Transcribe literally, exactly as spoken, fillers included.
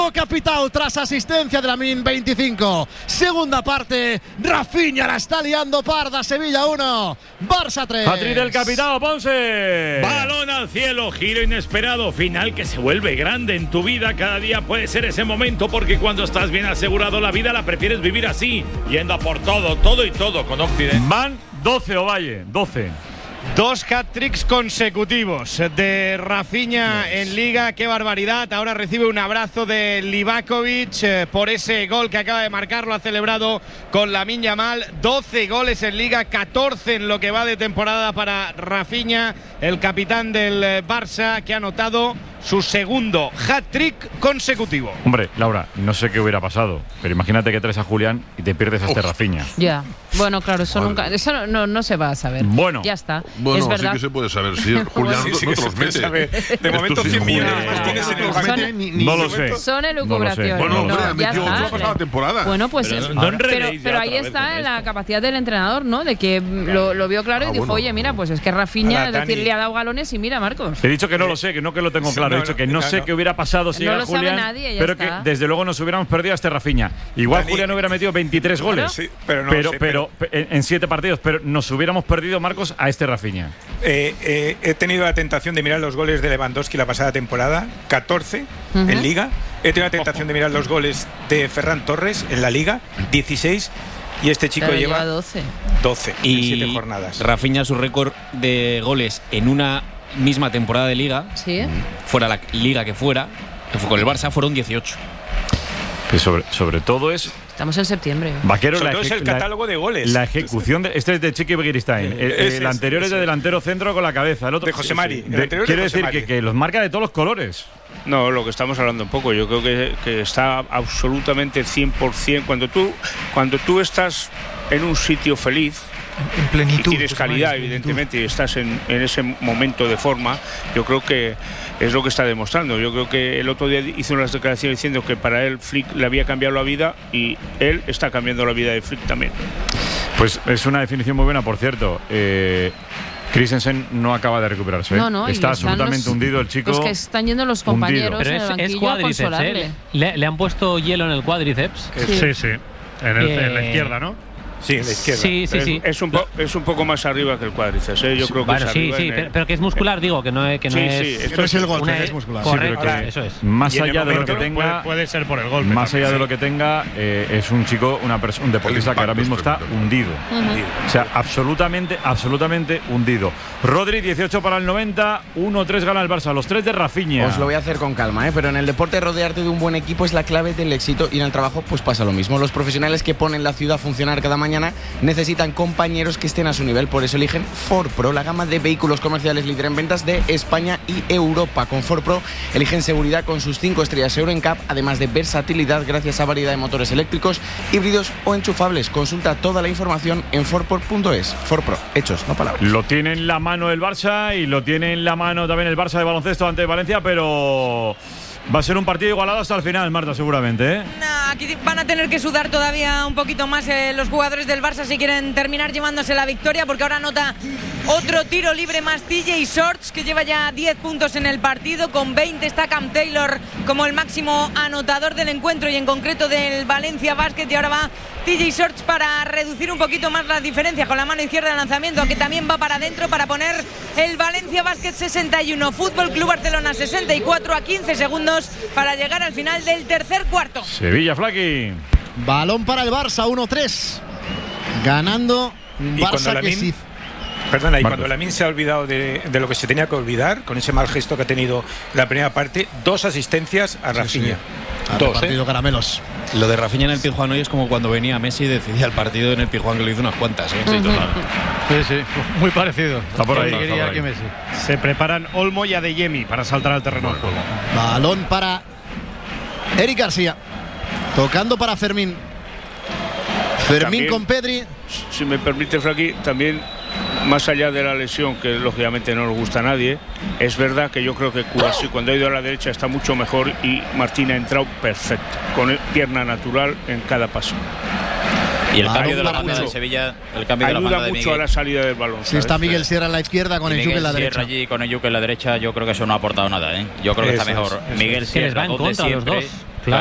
Capital tras asistencia de Lamine, veinticinco. Segunda parte, Rafinha la está liando parda. Sevilla uno, Barça tres. Hat-trick del Capitao, Ponce. Balón al cielo, giro inesperado, final que se vuelve grande en tu vida. Cada día puede ser ese momento, porque cuando estás bien asegurado la vida la prefieres vivir así, yendo a por todo, todo y todo con Occident. Van doce, Ovalle, doce. Dos hat-tricks consecutivos de Rafinha yes. en Liga. ¡Qué barbaridad! Ahora recibe un abrazo de Livakovic eh, por ese gol que acaba de marcar. Lo ha celebrado con Lamine Yamal. doce goles en Liga, catorce en lo que va de temporada para Rafinha, el capitán del Barça, que ha anotado su segundo hat-trick consecutivo. Hombre, Laura, no sé qué hubiera pasado, pero imagínate que traes a Julián y te pierdes a este Rafinha. Ya, bueno, claro, eso Madre. nunca, eso no, no, no se va a saber. Bueno, ya está. Bueno, es verdad. sí que se puede saber. Si Julián sí, sí no que te los mete. saber. De momento, cien millones más tienes en el banco. No lo sé. Son elucubraciones. Bueno, hombre, no, ha metido ya ocho está. la pasada temporada. Bueno, pues pero, es, no pero, enredéis pero ya ahí otra vez está con la esto. capacidad del entrenador, ¿no? De que lo, lo vio claro Ah, y dijo, bueno. oye, mira, pues es que Rafinha, es decir, Dani. le ha dado galones y mira, Marcos. He dicho que no lo sé, que no que lo tengo claro. He dicho que no, no, sé no. qué hubiera pasado si No llega lo sabe Julián, nadie, ya pero está. que desde luego nos hubiéramos perdido a este Rafinha. Igual Dani, Julián hubiera metido veintitrés goles, Sí, pero no pero, sé, pero, en, en siete partidos, pero nos hubiéramos perdido, Marcos, a este Rafinha. Eh, eh, he tenido la tentación de mirar los goles de Lewandowski la pasada temporada, catorce Uh-huh. en Liga. He tenido la tentación de mirar los goles de Ferran Torres en la Liga, dieciséis. Y este chico Pero lleva lleva doce. doce en Y siete jornadas. Rafinha, su récord de goles en una misma temporada de Liga, Sí. fuera la Liga que fuera, que fue con el Barça, fueron dieciocho. Que sobre, sobre todo es Estamos en septiembre. Vaquero, Sobre la, todo es el la- catálogo de goles. la ejecución de, este es de Chiqui Begiristain. El, Ese el es, anterior es ese de es. delantero centro con la cabeza. El otro De José Mari, el de- anterior de quiero José decir Mari. que, que los marca de todos los colores. No, lo que estamos hablando un poco, yo creo que, que está absolutamente cien por ciento. Cuando tú, cuando tú estás en un sitio feliz, en plenitud, y tienes pues, calidad, en plenitud. evidentemente, y estás en, en ese momento de forma, yo creo que es lo que está demostrando. Yo creo que el otro día hizo unas declaraciones diciendo que para él Flick le había cambiado la vida y él está cambiando la vida de Flick también. Pues es una definición muy buena, por cierto. Eh, Christensen no acaba de recuperarse. ¿eh? No, no, y Está están absolutamente los- hundido el chico. Los que están yendo los compañeros hundido. en el Pero es, banquillo es a cuádriceps, consolarle. ¿eh? Le, le han puesto hielo en el cuádriceps. Sí, sí. En, el- en la Eh, izquierda, ¿no? Sí, en la izquierda. Sí, sí, es, sí. Es un, po- es un poco más arriba que el cuádriceps, ¿eh? Yo creo que Bueno, es sí, arriba sí, en el- pero, pero que es muscular, digo, que no, es- que no Sí, es. sí, Que no es el golpe, una- que es muscular. Correcto, Sí, pero que- eso es. Más Y en el allá de lo momento que tenga, Puede, puede ser por el golpe. más también, allá de sí. lo que tenga, eh, es un chico, una perso- un deportista El que ahora impacto mismo es está tremendo. hundido. Ujú. O sea, absolutamente, absolutamente hundido. Rodri, dieciocho para el noventa, uno tres gana el Barça. Los tres de Rafinha. Os lo voy a hacer con calma, ¿eh? Pero en el deporte rodearte de un buen equipo es la clave del éxito y en el trabajo pues pasa lo mismo. Los profesionales que ponen la ciudad a funcionar cada mañana necesitan compañeros que estén a su nivel, por eso eligen Ford Pro, la gama de vehículos comerciales líder en ventas de España y Europa. Con Ford Pro eligen seguridad con sus cinco estrellas Euro N C A P, además de versatilidad gracias a variedad de motores eléctricos, híbridos o enchufables. Consulta toda la información en ford pro punto es. Ford Pro, hechos, no palabras. Lo tiene en la mano el Barça y lo tiene en la mano también el Barça de baloncesto ante Valencia, pero va a ser un partido igualado hasta el final, Marta, seguramente, ¿eh? Nah, aquí van a tener que sudar todavía un poquito más eh, los jugadores del Barça si quieren terminar llevándose la victoria, porque ahora anota otro tiro libre más T J Shorts, que lleva ya diez puntos en el partido. Con veinte está Cam Taylor como el máximo anotador del encuentro y en concreto del Valencia Basket, y ahora va T J Shorts para reducir un poquito más la diferencia con la mano izquierda de lanzamiento, que también va para adentro para poner el Valencia Basket sesenta y uno, Fútbol Club Barcelona sesenta y cuatro, a quince segundos para llegar al final del tercer cuarto. Sevilla, Flaqui. Balón para el Barça, uno tres. Ganando un Y cuando Barça que Lamine- sí. Perdona, y Marcos. cuando Lamine se ha olvidado de, de lo que se tenía que olvidar, con ese mal gesto que ha tenido la primera parte, dos asistencias a Rafinha. Ha Dos, repartido ¿eh? caramelos. Lo de Rafinha en el Pizjuán hoy es como cuando venía Messi y decidía el partido en el Pizjuán, que lo hizo unas cuantas, ¿eh? Sí, total. Sí, sí, muy parecido. Está por ahí, Quería está por ahí. que Messi. Se preparan Olmo y Adeyemi para saltar al terreno de juego. Balón para Eric García. Tocando para Fermín. Fermín También, con Pedri. Si me permite, Flaqui, también más allá de la lesión, que lógicamente no le gusta a nadie, es verdad que yo creo que Kouassi cuando ha ido a la derecha está mucho mejor y Martín ha entrado perfecto, con pierna natural en cada paso. Y el Balón cambio de la para banda mucho. de Sevilla, el cambio de la Ayuda banda de mucho Miguel. a la salida del balón. Si está ¿sabes? Miguel Sierra en la izquierda con Y el Yuque Miguel en la Sierra derecha. allí con el Yuque en la derecha, yo creo que eso no ha aportado nada, ¿eh? Yo creo que está Eso mejor es, eso Miguel Es que les va Sierra, en donde contra a los siempre, dos.